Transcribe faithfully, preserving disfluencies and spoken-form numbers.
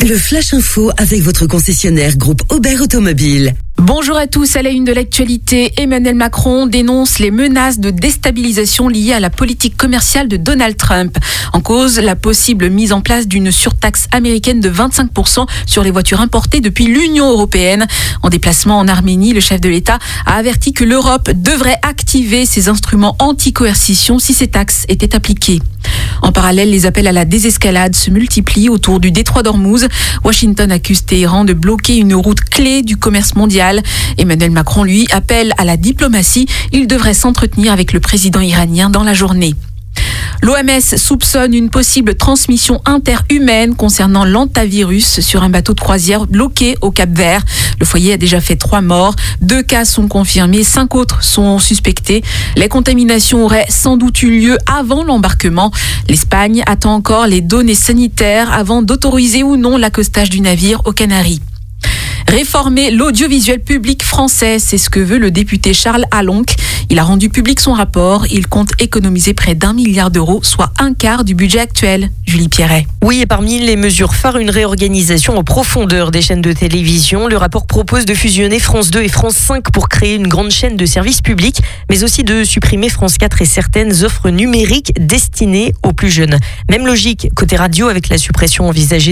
Le Flash Info avec votre concessionnaire groupe Aubert Automobile. Bonjour à tous, à la une de l'actualité, Emmanuel Macron dénonce les menaces de déstabilisation liées à la politique commerciale de Donald Trump. En cause, la possible mise en place d'une surtaxe américaine de vingt-cinq pour cent sur les voitures importées depuis l'Union européenne. En déplacement en Arménie, le chef de l'État a averti que l'Europe devrait activer ses instruments anti-coercition si ces taxes étaient appliquées. En parallèle, les appels à la désescalade se multiplient autour du détroit d'Ormuz. Washington accuse Téhéran de bloquer une route clé du commerce mondial. Emmanuel Macron, lui, appelle à la diplomatie. Il devrait s'entretenir avec le président iranien dans la journée. L'O M S soupçonne une possible transmission interhumaine concernant l'hantavirus sur un bateau de croisière bloqué au Cap-Vert. Le foyer a déjà fait trois morts. Deux cas sont confirmés, cinq autres sont suspectés. Les contaminations auraient sans doute eu lieu avant l'embarquement. L'Espagne attend encore les données sanitaires avant d'autoriser ou non l'accostage du navire aux Canaries. Réformer l'audiovisuel public français, c'est ce que veut le député Charles Alonc. Il a rendu public son rapport. Il compte économiser près d'un milliard d'euros, soit un quart du budget actuel. Julie Pierret. Oui, et parmi les mesures phares, une réorganisation en profondeur des chaînes de télévision. Le rapport propose de fusionner France deux et France cinq pour créer une grande chaîne de services publics, mais aussi de supprimer France quatre et certaines offres numériques destinées aux plus jeunes. Même logique côté radio avec la suppression envisagée